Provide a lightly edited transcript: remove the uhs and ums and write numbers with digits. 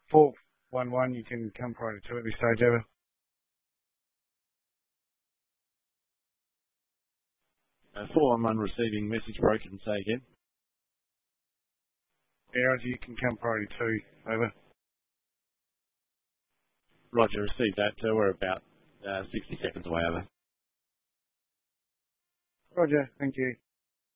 411, you can come priority 2 at this stage, over. 411 receiving message broken, say again. Yeah, Roger, you can come priority 2, over. Roger, received that. We're about 60 seconds away, over. Roger, thank you.